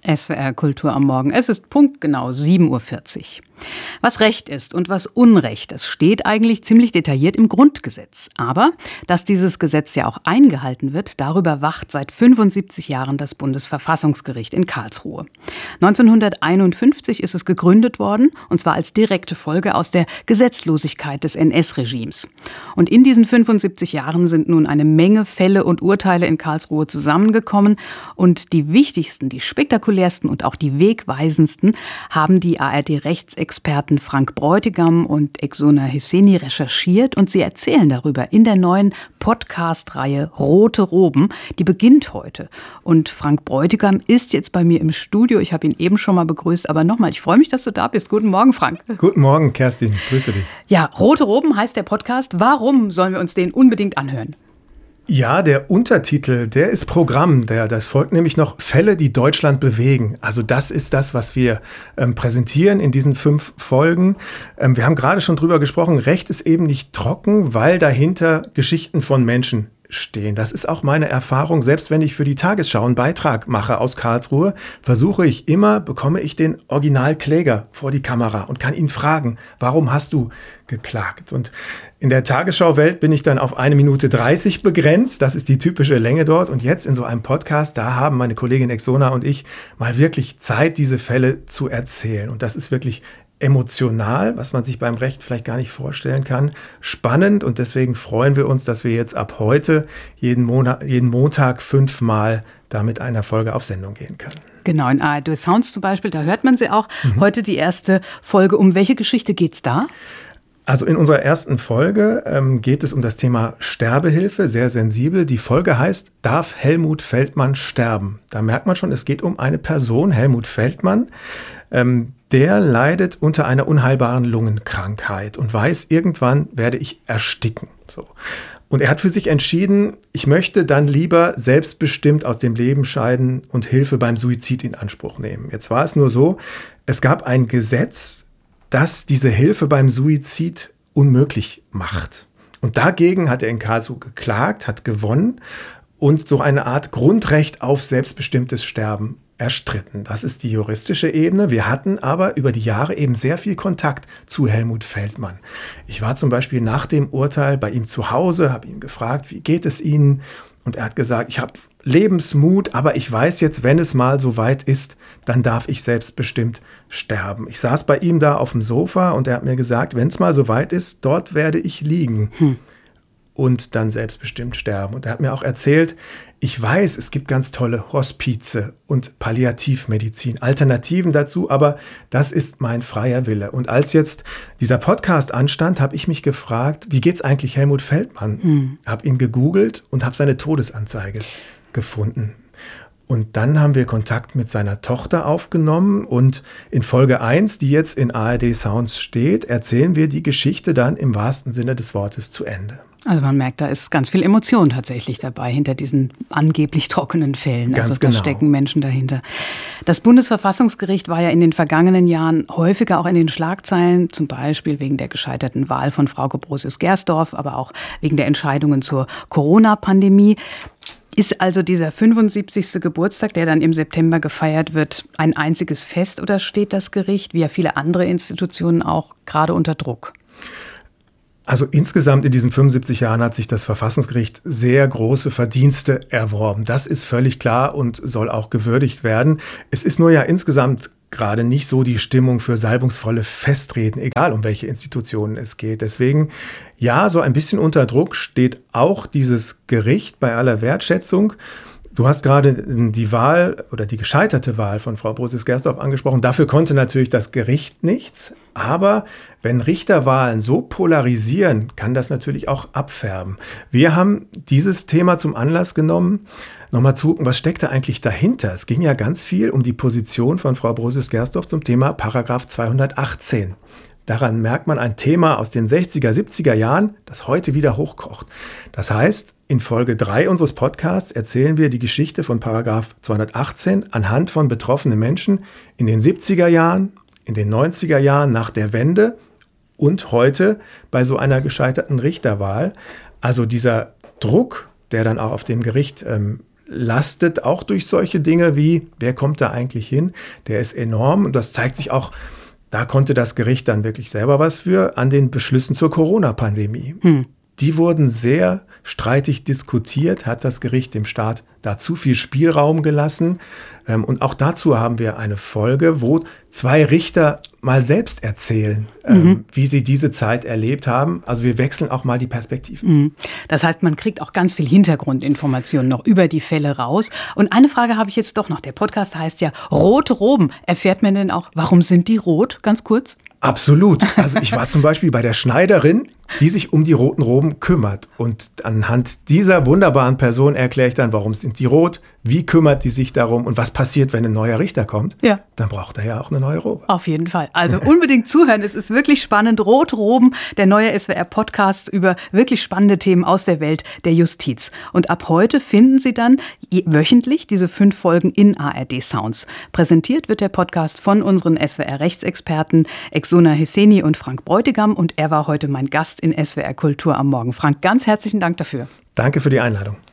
SWR Kultur am Morgen. Es ist punktgenau 7:40 Uhr. Was Recht ist und was Unrecht, das steht eigentlich ziemlich detailliert im Grundgesetz. Aber dass dieses Gesetz ja auch eingehalten wird, darüber wacht seit 75 Jahren das Bundesverfassungsgericht in Karlsruhe. 1951 ist es gegründet worden, und zwar als direkte Folge aus der Gesetzlosigkeit des NS-Regimes. Und in diesen 75 Jahren sind nun eine Menge Fälle und Urteile in Karlsruhe zusammengekommen. Und die wichtigsten, die spektakulärsten und auch die wegweisendsten haben die ARD-Rechtsexperten Frank Bräutigam und Exona Hisseni recherchiert, und sie erzählen darüber in der neuen Podcast-Reihe Rote Roben. Die beginnt heute. Und Frank Bräutigam ist jetzt bei mir im Studio. Ich habe ihn eben schon mal begrüßt, aber nochmal, ich freue mich, dass du da bist. Guten Morgen, Frank. Guten Morgen, Kerstin. Grüße dich. Ja, Rote Roben heißt der Podcast. Warum sollen wir uns den unbedingt anhören? Ja, der Untertitel, der ist Programm. Das folgt nämlich noch Fälle, die Deutschland bewegen. Also das ist das, was wir präsentieren in diesen 5 Folgen. Wir haben gerade schon drüber gesprochen, Recht ist eben nicht trocken, weil dahinter Geschichten von Menschen stehen. Das ist auch meine Erfahrung. Selbst wenn ich für die Tagesschau einen Beitrag mache aus Karlsruhe, bekomme ich den Originalkläger vor die Kamera und kann ihn fragen, warum hast du geklagt? Und in der Tagesschau-Welt bin ich dann auf 1 Minute 30 begrenzt. Das ist die typische Länge dort. Und jetzt in so einem Podcast, da haben meine Kollegin Exona und ich mal wirklich Zeit, diese Fälle zu erzählen. Und das ist wirklich emotional, was man sich beim Recht vielleicht gar nicht vorstellen kann, spannend, und deswegen freuen wir uns, dass wir jetzt ab heute jeden Montag 5-mal da mit einer Folge auf Sendung gehen können. Genau, in ARD Sounds zum Beispiel, da hört man sie auch. Heute die erste Folge. Um welche Geschichte geht's da? Also in unserer ersten Folge geht es um das Thema Sterbehilfe, sehr sensibel. Die Folge heißt, darf Helmut Feldmann sterben? Da merkt man schon, es geht um eine Person, Helmut Feldmann. Der leidet unter einer unheilbaren Lungenkrankheit und weiß, irgendwann werde ich ersticken. So. Und er hat für sich entschieden, ich möchte dann lieber selbstbestimmt aus dem Leben scheiden und Hilfe beim Suizid in Anspruch nehmen. Jetzt war es nur so, es gab ein Gesetz, das diese Hilfe beim Suizid unmöglich macht. Und dagegen hat er in Karlsruhe geklagt, hat gewonnen und so eine Art Grundrecht auf selbstbestimmtes Sterben erstritten. Das ist die juristische Ebene. Wir hatten aber über die Jahre eben sehr viel Kontakt zu Helmut Feldmann. Ich war zum Beispiel nach dem Urteil bei ihm zu Hause, habe ihn gefragt, wie geht es Ihnen? Und er hat gesagt, ich habe Lebensmut, aber ich weiß jetzt, wenn es mal so weit ist, dann darf ich selbstbestimmt sterben. Ich saß bei ihm da auf dem Sofa und er hat mir gesagt, wenn es mal so weit ist, dort werde ich liegen. Und dann selbstbestimmt sterben. Und er hat mir auch erzählt, ich weiß, es gibt ganz tolle Hospize und Palliativmedizin, Alternativen dazu, aber das ist mein freier Wille. Und als jetzt dieser Podcast anstand, habe ich mich gefragt, wie geht's eigentlich Helmut Feldmann? Habe ihn gegoogelt und habe seine Todesanzeige gefunden. Und dann haben wir Kontakt mit seiner Tochter aufgenommen und in Folge 1, die jetzt in ARD Sounds steht, erzählen wir die Geschichte dann im wahrsten Sinne des Wortes zu Ende. Also man merkt, da ist ganz viel Emotion tatsächlich dabei hinter diesen angeblich trockenen Fällen. Ganz also da genau. stecken Menschen dahinter. Das Bundesverfassungsgericht war ja in den vergangenen Jahren häufiger auch in den Schlagzeilen, zum Beispiel wegen der gescheiterten Wahl von Frauke Brosius-Gersdorf, aber auch wegen der Entscheidungen zur Corona-Pandemie. Ist also dieser 75. Geburtstag, der dann im September gefeiert wird, ein einziges Fest, oder steht das Gericht, wie ja viele andere Institutionen auch, gerade unter Druck? Also insgesamt in diesen 75 Jahren hat sich das Verfassungsgericht sehr große Verdienste erworben. Das ist völlig klar und soll auch gewürdigt werden. Es ist nur ja insgesamt gerade nicht so die Stimmung für salbungsvolle Festreden, egal um welche Institutionen es geht. Deswegen, ja, so ein bisschen unter Druck steht auch dieses Gericht bei aller Wertschätzung. Du hast gerade die Wahl oder die gescheiterte Wahl von Frau Brosius-Gersdorf angesprochen. Dafür konnte natürlich das Gericht nichts. Aber wenn Richterwahlen so polarisieren, kann das natürlich auch abfärben. Wir haben dieses Thema zum Anlass genommen, nochmal zu gucken, was steckt da eigentlich dahinter? Es ging ja ganz viel um die Position von Frau Brosius-Gersdorf zum Thema Paragraph 218. Daran merkt man ein Thema aus den 60er, 70er Jahren, das heute wieder hochkocht. Das heißt, in Folge 3 unseres Podcasts erzählen wir die Geschichte von Paragraph 218 anhand von betroffenen Menschen in den 70er Jahren, in den 90er Jahren nach der Wende und heute bei so einer gescheiterten Richterwahl. Also dieser Druck, der dann auch auf dem Gericht lastet auch durch solche Dinge wie, wer kommt da eigentlich hin? Der ist enorm und das zeigt sich auch, da konnte das Gericht dann wirklich selber was für, an den Beschlüssen zur Corona-Pandemie. Die wurden sehr streitig diskutiert, hat das Gericht dem Staat da zu viel Spielraum gelassen. Und auch dazu haben wir eine Folge, wo 2 Richter mal selbst erzählen, wie sie diese Zeit erlebt haben. Also wir wechseln auch mal die Perspektiven. Das heißt, man kriegt auch ganz viel Hintergrundinformationen noch über die Fälle raus. Und eine Frage habe ich jetzt doch noch. Der Podcast heißt ja Rote Roben. Erfährt man denn auch, warum sind die rot? Ganz kurz. Absolut. Also ich war zum Beispiel bei der Schneiderin, die sich um die roten Roben kümmert. Und anhand dieser wunderbaren Person erkläre ich dann, warum sind die rot, wie kümmert die sich darum und was passiert, wenn ein neuer Richter kommt. Ja. Dann braucht er ja auch eine neue Robe. Auf jeden Fall. Also unbedingt zuhören. Es ist wirklich spannend. Rote Roben, der neue SWR-Podcast über wirklich spannende Themen aus der Welt der Justiz. Und ab heute finden Sie dann wöchentlich diese 5 Folgen in ARD Sounds. Präsentiert wird der Podcast von unseren SWR-Rechtsexperten Exona Hisseni und Frank Bräutigam. Und er war heute mein Gast in SWR Kultur am Morgen. Frank, ganz herzlichen Dank dafür. Danke für die Einladung.